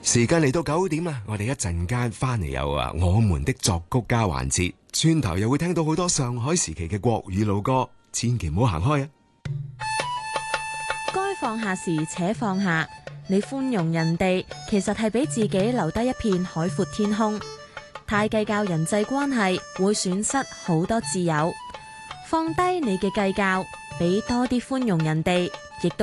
時間嚟到9點啦，我哋一陣間翻嚟有我們的作曲家環節，轉頭又會聽到好多上海時期嘅國語老歌，千祈唔好行開啊！ 該放下時且放下，你寬容人哋，其實係俾自己留低一片海闊天空。太計較人際關係，會損失好多自由。放低你嘅計較，俾多啲寬容人哋，亦都